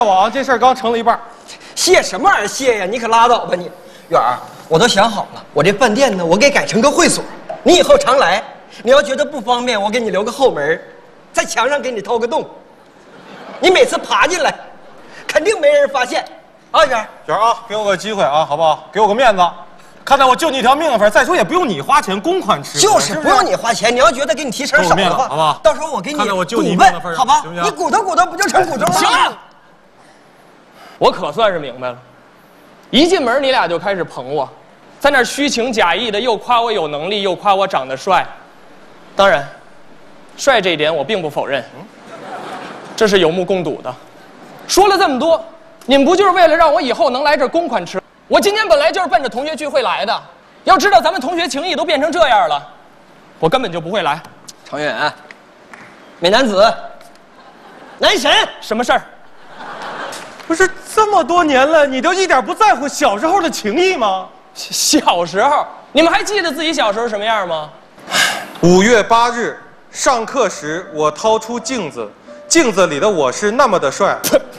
网这事儿刚成了一半。 谢什么玩意儿谢呀？你可拉倒吧你！远儿，我都想好了，我这饭店呢，我给改成个会所，你以后常来。你要觉得不方便，我给你留个后门，在墙上给你掏个洞，你每次爬进来，肯定没人发现。啊，远儿， 远儿啊，给我个机会啊，好不好？给我个面子。看在我救你一条命的份，再说也不用你花钱，公款吃。 就是不用你花钱。你要觉得给你提成少的话， 好不好？ 到时候我给你看在我救你一命的份上， 好吧？ 行不行？ 你鼓捣鼓捣，不就成骨头了？ 行了，我可算是明白了。一进门你俩就开始捧我，在那儿虚情假意的，又夸我有能力，又夸我长得帅。当然，帅这一点我并不否认，这是有目共睹的。说了这么多，你们不就是为了让我以后能来这儿公款吃？我今天本来就是奔着同学聚会来的，要知道咱们同学情谊都变成这样了，我根本就不会来。 常远，美男子，男神， 什么事儿？ 不是这么多年了，你都一点不在乎小时候的情谊吗？ 小时候，你们还记得自己小时候什么样吗 5月8日上课时，我掏出镜子，镜子里的我是那么的帅。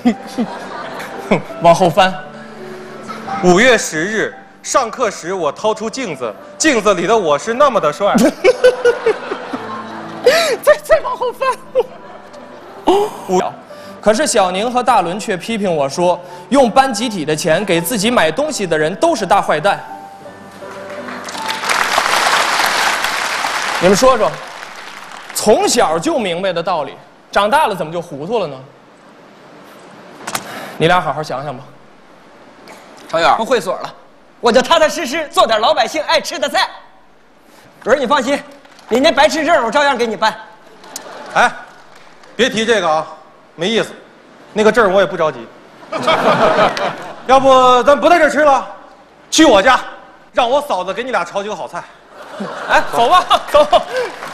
往后翻。 5月10日上课时，我掏出镜子，镜子里的我是那么的帅。 再往后翻。可是小宁和大伦却批评我说，用班集体的钱给自己买东西的人都是大坏蛋。你们说说，从小就明白的道理，长大了怎么就糊涂了呢？你俩好好想想吧。 常远，会所了，我就踏踏实实做点老百姓爱吃的菜。主任，你放心，你那白痴证我照样给你办。 哎，别提这个啊，没意思。那个证我也不着急。要不咱不在这儿吃了，去我家，让我嫂子给你俩炒几个好菜。 哎，走吧，走。